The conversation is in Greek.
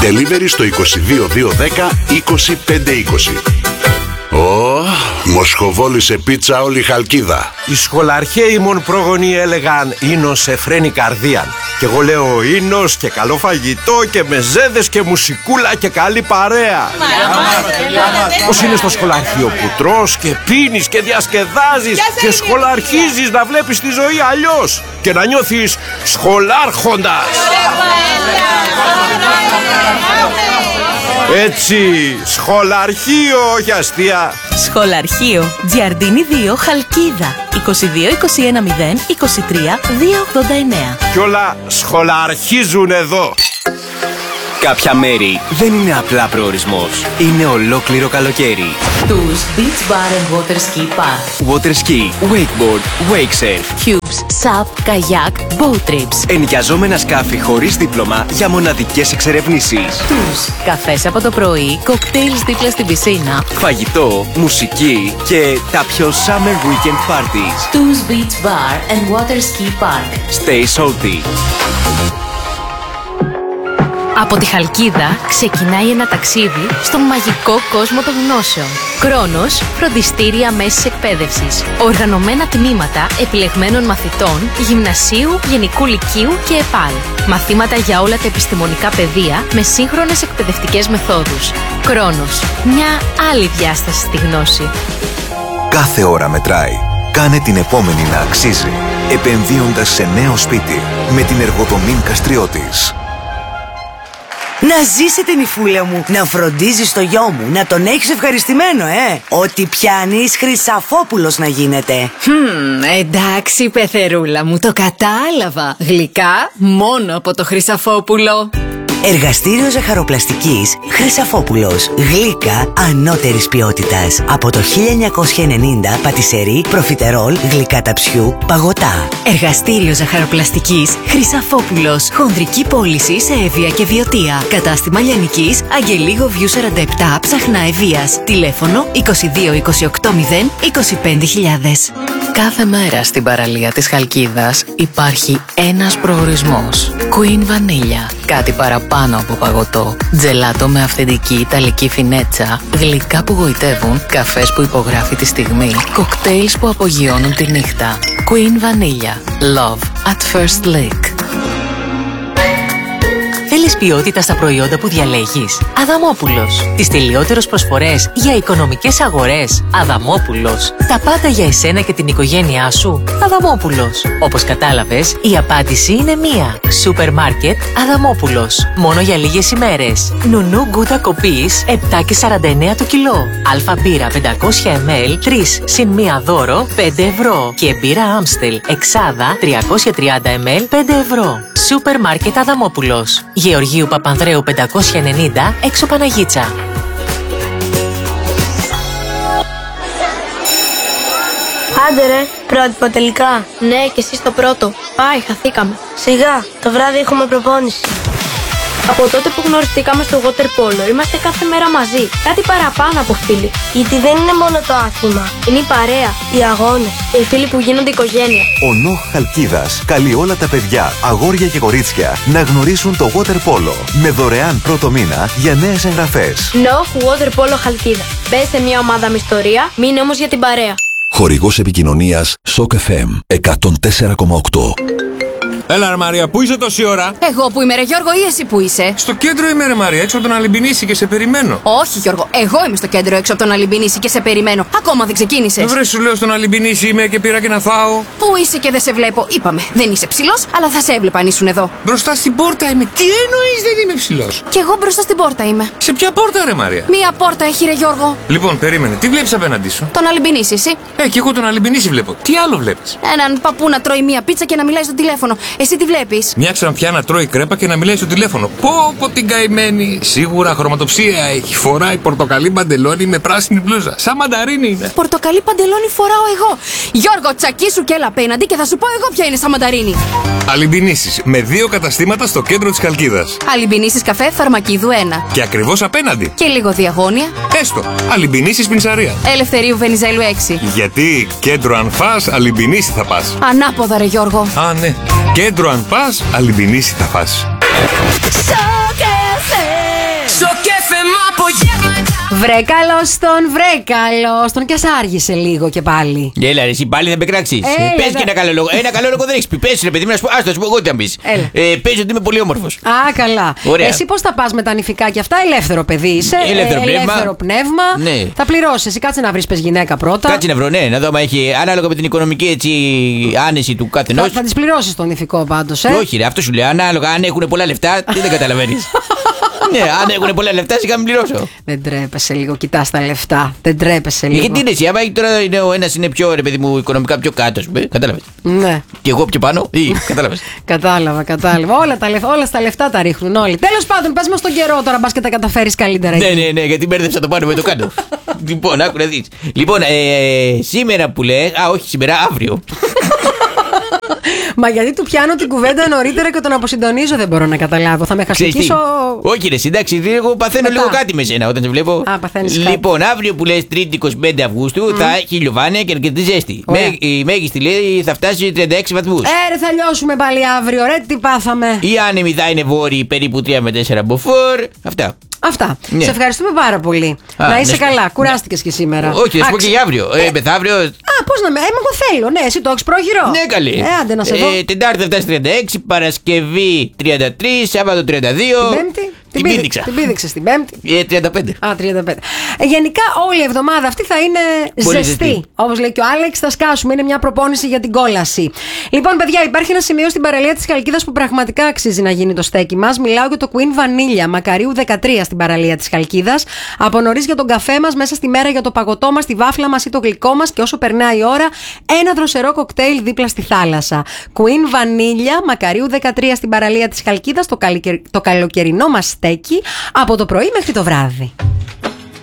Delivery στο 22 210 25 20. Μοσχοβόλησε πίτσα όλη η Χαλκίδα. Οι σχολαρχαίοι μον πρόγονοι έλεγαν «Ίνος εφραίνει καρδίαν». Και εγώ λέω «Ίνος και καλό φαγητό και μεζέδες και μουσικούλα και καλή παρέα». Πώς είναι στο σχολαρχείο που τρως και πίνεις και διασκεδάζεις και σχολαρχίζεις να βλέπεις τη ζωή αλλιώς και να νιώθεις σχολάρχοντας. Έτσι, σχολαρχείο, όχι αστεία. Σχολαρχείο, Τζιαρντίνη 2, Χαλκίδα. 22 21 0 23 289. Κι όλα σχολαρχίζουν εδώ. Κάποια μέρη δεν είναι απλά προορισμός. Είναι ολόκληρο καλοκαίρι. Τους Beach Bar and Water Ski Park. Water ski, wakeboard, wake surf. Cubes, SUP, kayak, boat trips. Ενοικιαζόμενα σκάφη χωρίς δίπλωμα για μοναδικές εξερευνήσεις. Τους καφές από το πρωί, κοκτέιλς δίπλα στην πισίνα. Φαγητό, μουσική και τα πιο summer weekend parties. Τους Beach Bar and Water Ski Park. Stay salty. Από τη Χαλκίδα ξεκινάει ένα ταξίδι στον μαγικό κόσμο των γνώσεων. Χρόνος, φροντιστήρια μέσης εκπαίδευσης. Οργανωμένα τμήματα επιλεγμένων μαθητών, γυμνασίου, γενικού λυκείου και ΕΠΑΛ. Μαθήματα για όλα τα επιστημονικά πεδία με σύγχρονες εκπαιδευτικές μεθόδους. Χρόνος, μια άλλη διάσταση στη γνώση. Κάθε ώρα μετράει. Κάνε την επόμενη να αξίζει, επενδύοντας σε νέο σπίτι με την Εργοδομήν Καστριώτης. Να ζήσει την υφούλα μου, να φροντίζεις το γιο μου, να τον έχεις ευχαριστημένο, Ό,τι πιάνεις Χρυσαφόπουλος να γίνεται. Εντάξει, πεθερούλα μου, το κατάλαβα. Γλυκά μόνο από το Χρυσαφόπουλο. Εργαστήριο ζαχαροπλαστικής Χρυσαφόπουλος. Γλύκα ανώτερης ποιότητας. Από το 1990 πατισερί, προφιτερόλ, γλυκά ταψιού, παγωτά. Εργαστήριο ζαχαροπλαστικής Χρυσαφόπουλος. Χονδρική πώληση σε Εύβοια και Βιωτία. Κατάστημα Λιανικής, Αγγελίγο Βιού 47, Ψαχνά Ευβοίας. Τηλέφωνο 22 28 0 25.000. Κάθε μέρα στην παραλία της Χαλκίδας υπάρχει ένας προορισμός. Queen Vanilla. Κάτι παραπάνω από παγωτό. Τζελάτο με αυθεντική ιταλική φινέτσα. Γλυκά που γοητεύουν. Καφές που υπογράφει τη στιγμή. Κοκτέιλς που απογειώνουν τη νύχτα. Queen Vanilla. Love at first lick. Θέλεις ποιότητα στα προϊόντα που διαλέγεις? Αδαμόπουλος. Τις τελειότερες προσφορές για οικονομικές αγορές. Αδαμόπουλος. Τα πάντα για εσένα και την οικογένειά σου. Αδαμόπουλος. Όπως κατάλαβες, η απάντηση είναι μία. Σούπερ μάρκετ Αδαμόπουλος. Μόνο για λίγες ημέρες. Νουνού γκούτα κοπής 7,49 το κιλό. Αλφα μπύρα 500 ml 3 συν 1 δώρο 5 ευρώ. Και μπύρα Άμστελ εξάδα 330 ml 5 ευρώ. Σούπερ μάρκετ Αδαμόπουλος. Γεωργίου Παπανδρέου 590 έξω Παναγίτσα. Άντε ρε, πρότυπο τελικά. Ναι, και εσύ στο πρώτο. Πάει, χαθήκαμε. Σιγά, το βράδυ έχουμε προπόνηση. Από τότε που γνωριστήκαμε στο water polo, είμαστε κάθε μέρα μαζί. Κάτι παραπάνω από φίλοι. Γιατί δεν είναι μόνο το άθλημα. Είναι η παρέα, οι αγώνες και οι φίλοι που γίνονται οικογένεια. Ο Νοχ Χαλκίδας καλεί όλα τα παιδιά, αγόρια και κορίτσια να γνωρίσουν το water polo με δωρεάν πρώτο μήνα για νέες εγγραφές. Νοχ Water Polo Χαλκίδα. Μπες σε μια ομάδα με ιστορία, μείνε όμως για την παρέα. Χορηγός επικοινωνίας Shock FM 104,8. Έλα ρε Μαρία, πού είσαι τόση ώρα? Εγώ που είμαι ρε Γιώργο ή εσύ που είσαι? Στο κέντρο είμαι ρε Μαρία, έξω από τον Αλυμπινίση και σε περιμένω. Όχι Γιώργο, εγώ είμαι στο κέντρο έξω από τον Αλυμπινίση και σε περιμένω. Ακόμα δεν ξεκίνησες. Βρε σου λέω στον Αλυμπινίση είμαι και πήρα και να φάω. Πού είσαι και δεν σε βλέπω? Είπαμε, δεν είσαι ψηλός, αλλά θα σε έβλεπα αν ήσουν εδώ. Μπροστά στην πόρτα είμαι. Τι εννοείς δεν είμαι ψηλός? Κι εγώ μπροστά στην πόρτα είμαι. Σε ποια πόρτα ρε Μαρία? Μία πόρτα έχει ρε Γιώργο. Λοιπόν, περίμενε, τι βλέπεις απέναντί σου? Τον Αλυμπινίση, εσύ. Κι εγώ τον Αλυμπινίση βλέπω. Τι άλλο βλέπεις? Έναν παππού να τρώει μία πίτσα και να μιλάει στο τηλέφωνο. Εσύ τι βλέπεις? Μια ξανθιά να τρώει κρέπα και να μιλάει στο τηλέφωνο. Πω την καημένη. Σίγουρα χρωματοψία έχει. Φοράει πορτοκαλί παντελόνι με πράσινη μπλούζα. Σαν μανταρίνι είναι. Πορτοκαλί παντελόνι φοράω εγώ. Γιώργο, τσακίσου και έλα απέναντι και θα σου πω εγώ ποια είναι σαν μανταρίνι. Αλυμπινίσεις με 2 καταστήματα στο κέντρο της Χαλκίδας. Αλυμπινίσεις καφέ Φαρμακίδου 1. Και ακριβώς απέναντι. Και λίγο διαγώνια. Έστω. Αλυμπινίσεις Πινσαρία. Ελευθερίου Βενιζέλου 6. Γιατί κέντρο αν φας, Αλυμπινίση θα πας. Ανάποδα ρε Γιώργο. Α, ναι. Κέντρο αν πας, Αλυμπινίση θα πας. Shock FM. Βρέκαλος τον, και ας άργησε λίγο και πάλι. Έλα, ρε, εσύ πάλι θα με κράξεις. Πες και ένα καλό λόγο. Ένα καλό λόγο δεν έχεις πει. Πες, ρε παιδί μου, να σου πω. Άστο, σου πω εγώ τι να πεις. Πες ότι είμαι πολύ όμορφος. Α, καλά. Ωραία. Εσύ πώς θα πας με τα νηφικά και αυτά, ελεύθερο παιδί είσαι. Ελεύθερο πνεύμα. Ναι. Θα πληρώσεις. Εσύ κάτσε να βρεις πες γυναίκα πρώτα. Κάτσε να βρω, ναι, να δω αν έχει ανάλογα με την οικονομική έτσι άνεση του καθενός. Θα τις πληρώσεις τον νηφικό πάντως, Όχι, ρε, αυτό σου λέω. Ανάλογα, αν έχουν πολλά λεφτά, τι δεν καταλαβαίνεις. Ναι, αν έχουν πολλά λεφτά, σιγά μην πληρώσω. Δεν τρέπεσαι λίγο, κοιτάς τα λεφτά. Δεν τρέπεσαι λίγο. Γιατί είναι εσύ, άμα τώρα ο ένας είναι πιο, ρε παιδί μου, οικονομικά πιο κάτω, κατάλαβες. Ναι. Και εγώ πιο πάνω, ή κατάλαβες. Κατάλαβα. Όλα στα λεφτά τα ρίχνουν όλοι. Τέλος πάντων, πες μας τον καιρό τώρα, μπας και τα καταφέρεις καλύτερα. Ναι, γιατί μπέρδεψα το πάνω με το κάτω. Λοιπόν, άκου να δεις. Λοιπόν, σήμερα που λες, όχι σήμερα, αύριο. Μα γιατί του πιάνω την κουβέντα νωρίτερα και τον αποσυντονίζω, δεν μπορώ να καταλάβω. Θα με χαστικήσω. Όχι, ρε, εντάξει, εγώ παθαίνω λίγο κάτι με σένα όταν σε βλέπω. Λοιπόν, αύριο που λες 3η 25 Αυγούστου θα έχει ηλιοβάνεια και αρκετή ζέστη. Η μέγιστη λέει θα φτάσει 36 βαθμούς. Ρε, θα λιώσουμε πάλι αύριο, ρε, τι πάθαμε. Οι άνεμοι θα είναι βόρειοι περίπου 3 με 4 μποφόρ. Αυτά. Ναι. Σε ευχαριστούμε πάρα πολύ. Να είσαι καλά. Κουράστηκες και σήμερα. Όχι, θα σου πω και για αύριο. Μεθαύριο. Πώς να με. Εγώ θέλω, ναι, εσύ το έχεις πρόχειρο. Ναι, καλή. Άντε να σε δω. Τετάρτη θα φτάσει 36, Παρασκευή 33, Σάββατο 32. Πέμπτη. Την πήδηξες την Πέμπτη. 35. 35. Γενικά όλη η εβδομάδα αυτή θα είναι ζεστή. Όπως λέει και ο Άλεξ, θα σκάσουμε. Είναι μια προπόνηση για την κόλαση. Λοιπόν, παιδιά, υπάρχει ένα σημείο στην παραλία της Χαλκίδας που πραγματικά αξίζει να γίνει το στέκι μας. Μιλάω για το Queen Vanilla, Μακαρίου 13 στην παραλία της Χαλκίδας. Από νωρίς για τον καφέ μας, μέσα στη μέρα για το παγωτό μας, τη βάφλα μας ή το γλυκό μας και όσο περνάει η ώρα, ένα δροσερό κοκτέιλ δίπλα στη θάλασσα. Queen Vanilla, Μακαρίου 13 στην παραλία της Χαλκίδας, το καλοκαιρινό μας στέκι από το πρωί μέχρι το βράδυ.